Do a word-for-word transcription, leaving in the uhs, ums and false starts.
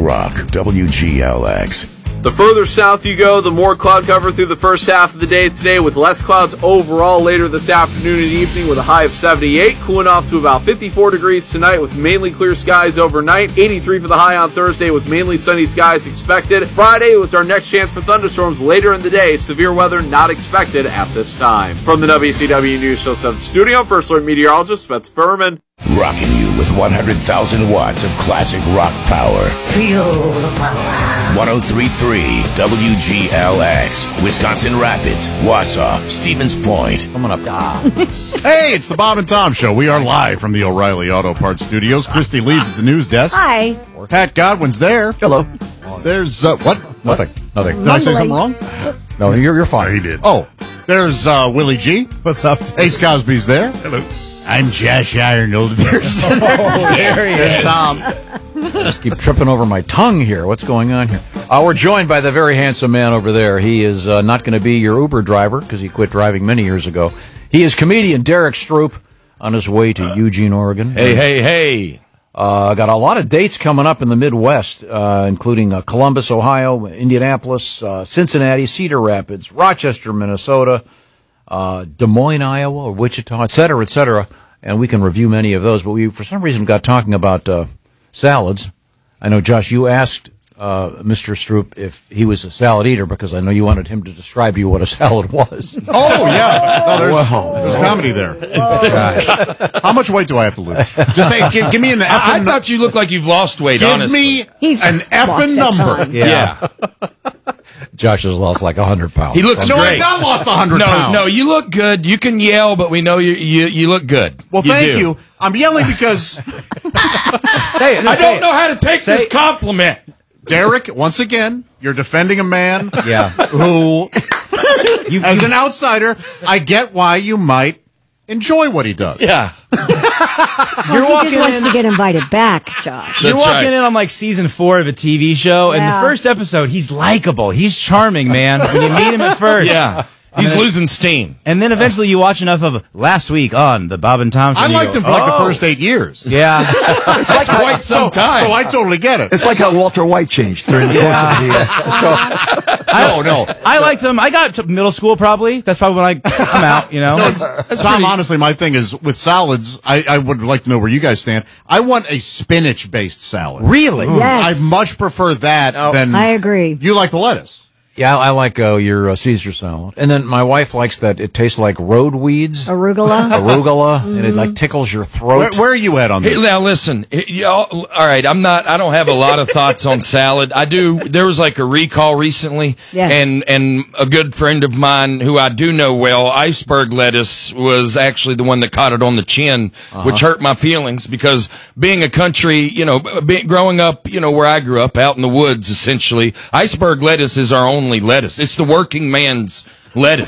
rock, W G L X. The further south you go, the more cloud cover through the first half of the day today, with less clouds overall later this afternoon and evening with a high of seventy-eight, cooling off to about fifty-four degrees tonight with mainly clear skies overnight, eighty-three for the high on Thursday with mainly sunny skies expected. Friday was our next chance for thunderstorms later in the day, severe weather not expected at this time. From the W C W News Show seven studio, I'm First Alert Meteorologist Spencer Furman. Rocking you with one hundred thousand watts of classic rock power. Feel the power. one oh three point three W G L X, Wisconsin Rapids, Wausau, Stevens Point. Coming up. Ah. Hey, it's the Bob and Tom Show. We are live from the O'Reilly Auto Parts Studios. Christy Lee's at the news desk. Hi. Pat Godwin's there. Hello. There's, uh, what? Nothing. Nothing. Did I say something wrong? No, you're, you're fine. He did. Oh, there's uh, Willie G. What's up? Ace Cosby's there. Hello. I'm Josh Arnold. There's, Oh, there he there's is. Tom. Just keep tripping over my tongue here. What's going on here? Uh, we're joined by the very handsome man over there. He is uh, not going to be your Uber driver because he quit driving many years ago. He is comedian Derek Stroop on his way to Eugene, Oregon. Hey, hey, hey. Uh, got a lot of dates coming up in the Midwest, uh, including uh, Columbus, Ohio, Indianapolis, uh, Cincinnati, Cedar Rapids, Rochester, Minnesota, uh, Des Moines, Iowa, or Wichita, et cetera, et cetera. And we can review many of those. But we, for some reason, got talking about uh, salads. I know, Josh, you asked uh, Mister Stroop if he was a salad eater because I know you wanted him to describe to you what a salad was. Oh, yeah. No, there's, Whoa. there's comedy there. Gosh. How much weight do I have to lose? Just say, give, give me an effing I, I thought you looked like you've lost weight, Give honestly. me He's an lost effing a number. ton. Yeah. Josh has lost like one hundred pounds. He looks No, great. I've not lost one hundred no, pounds. no, you look good. You can yell, but we know you you, you look good. Well, You thank do. you. I'm yelling because Say it, I say don't it. know how to take Say this it. compliment. Derek, once again, you're defending a man Yeah. who, as an outsider, I get why you might enjoy what he does. Yeah. Well, he just wants to get invited back, Josh. You're That's walking right. in on like season four of a T V show, and Yeah. the first episode, he's likable. He's charming, man. When you meet him at first. Yeah. He's losing steam. And then eventually you watch enough of Last Week on the Bob and Tom Show. I and you liked go, him for like the "Oh." first eight years. Yeah. It's like quite some time. So I totally get it. It's like how Walter White changed during the course of the uh, No, no. I liked him. I got to middle school probably. That's probably when I come out, you know. Tom, honestly, my thing is with salads, I, I would like to know where you guys stand. I want a spinach-based salad. Really? Yes. I much prefer that than... I agree. You like the lettuce. Yeah, I like uh, your uh, Caesar salad. And then my wife likes that it tastes like road weeds. Arugula. Arugula, and it like tickles your throat. Where, where are you at on Hey, this? now listen, Hey, y'all, all right, I'm not, I don't have a lot of thoughts on salad. I do, there was like a recall recently, Yes. and, and a good friend of mine who I do know well, iceberg lettuce, was actually the one that caught it on the chin, which hurt my feelings because being a country, you know, being, growing up, you know, where I grew up, out in the woods, essentially, iceberg lettuce is our only lettuce. It's the working man's lettuce.